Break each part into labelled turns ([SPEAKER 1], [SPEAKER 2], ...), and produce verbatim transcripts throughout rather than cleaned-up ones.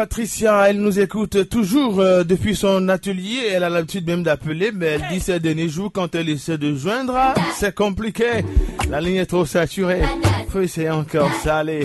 [SPEAKER 1] Patricia, elle nous écoute toujours euh, depuis son atelier. Elle a l'habitude même d'appeler, mais elle dit ces derniers jours, quand elle essaie de joindre, c'est compliqué. La ligne est trop saturée. Faut essayer encore ça, allez.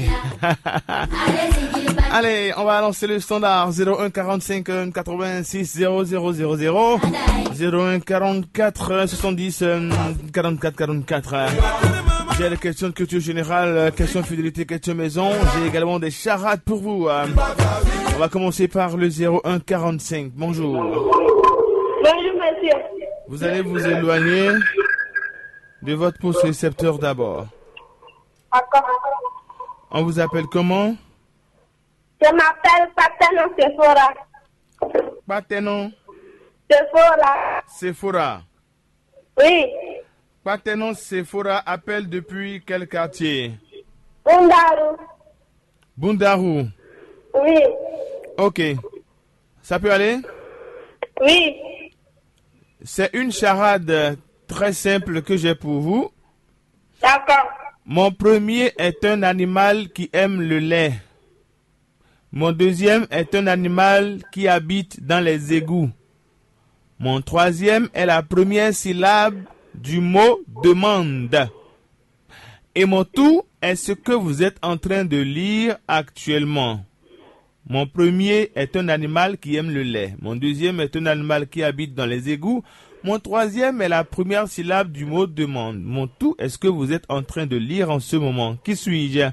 [SPEAKER 1] Allez, on va lancer le standard zéro un quarante-cinq quatre-vingt-six zéro zéro zéro zéro zéro un quarante-quatre soixante-dix quarante-quatre quarante-quatre. J'ai des questions de culture générale, questions de fidélité, questions maison. J'ai également des charades pour vous. On va commencer par le zéro un quarante-cinq. Bonjour.
[SPEAKER 2] Bonjour, monsieur.
[SPEAKER 1] Vous allez vous éloigner de votre poste récepteur d'abord.
[SPEAKER 2] D'accord.
[SPEAKER 1] On vous appelle comment?
[SPEAKER 2] Je m'appelle Patenon Sephora.
[SPEAKER 1] Patenon
[SPEAKER 2] Sephora.
[SPEAKER 1] Sephora.
[SPEAKER 2] Oui.
[SPEAKER 1] Patenon Sephora appelle depuis quel quartier?
[SPEAKER 2] Bundaru.
[SPEAKER 1] Bundaru.
[SPEAKER 2] Oui.
[SPEAKER 1] Ok. Ça peut aller?
[SPEAKER 2] Oui.
[SPEAKER 1] C'est une charade très simple que j'ai pour vous.
[SPEAKER 2] D'accord.
[SPEAKER 1] Mon premier est un animal qui aime le lait. Mon deuxième est un animal qui habite dans les égouts. Mon troisième est la première syllabe du mot demande. Et mon tout est ce que vous êtes en train de lire actuellement. Mon premier est un animal qui aime le lait. Mon deuxième est un animal qui habite dans les égouts. Mon troisième est la première syllabe du mot demande. Mon tout est ce que vous êtes en train de lire en ce moment. Qui suis-je?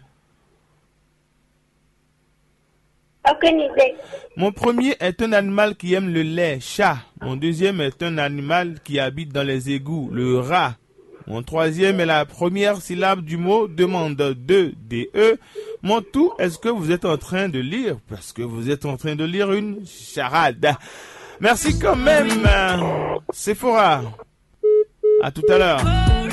[SPEAKER 2] Aucune idée.
[SPEAKER 1] Mon premier est un animal qui aime le lait, chat. Mon deuxième est un animal qui habite dans les égouts, le rat. Mon troisième est la première syllabe du mot demande, deux, D E. Mon tout est ce que vous êtes en train de lire, parce que vous êtes en train de lire une charade. Merci quand même, Sephora. À tout à l'heure.